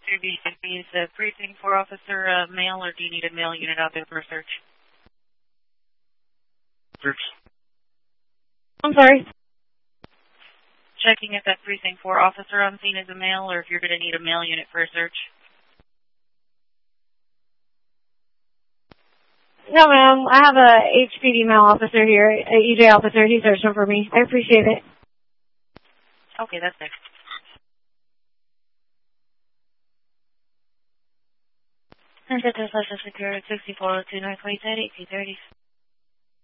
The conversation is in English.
Is the precinct 4 officer male, or do you need a male unit out there for a search? Search. I'm sorry? Checking if that precinct 4 officer on scene is a male, or if you're going to need a male unit for a search. No, ma'am. I have a HPD male officer here, a EJ officer. He's searching for me. I appreciate it. Okay, that's next. Center to Social Security 6402 Northway 1830.